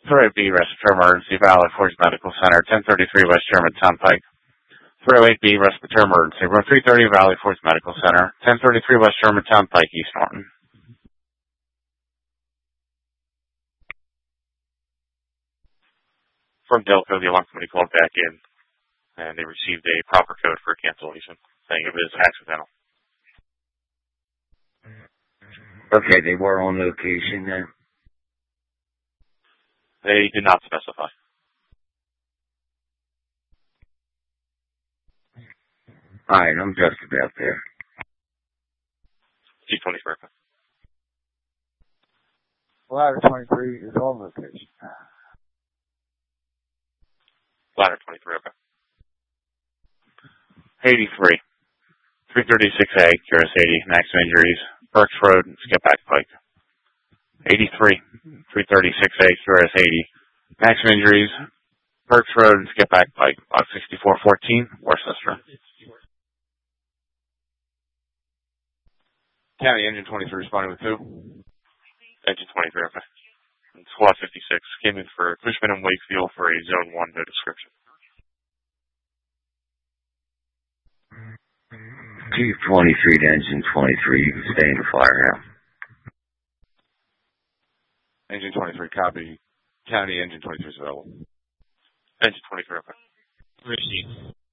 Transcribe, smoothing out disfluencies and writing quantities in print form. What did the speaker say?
308B, respiratory emergency, Valley Forge Medical Center, 1033 West Sherman Turnpike. 308B, respiratory emergency, room 330, Valley Forge Medical Center, 1033 West Sherman Turnpike, East Norton. From Delco, the alarm company called back in, and they received a proper code for cancellation, saying it was accidental. Okay, they were on location then? They did not specify. Alright, I'm just about there. G23. Ladder 23 is on location. Ladder 23, okay. 83. 336A, QRS 80, maximum injuries, Burks Road, Skipback Pike. 83. 336A, QRS 80, maximum injuries, Burks Road, Skipback Pike. Box 6414, Worcester. County Engine 23 responding with who? Engine 23, okay. Squad 56 came in for Cushman and Wakefield for a Zone 1 no description. Chief 23 to Engine 23, you can stay in the firehouse. Engine 23, copy. County Engine 23 is available. Engine 23, okay. Received.